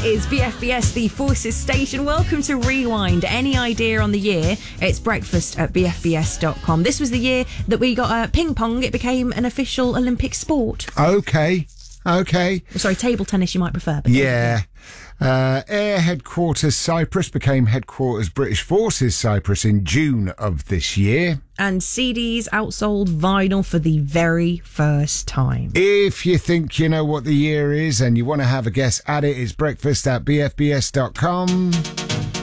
is BFBS, the Forces station. Welcome to Rewind. Any idea on the year? It's breakfast at bfbs.com. This was the year that we got ping pong. It became an official Olympic sport. Okay. Sorry, table tennis you might prefer. But Yeah. Air Headquarters Cyprus became Headquarters British Forces Cyprus in June of this year. And CDs outsold vinyl for the very first time. If you think you know what the year is and you want to have a guess at it, it's breakfast at bfbs.com.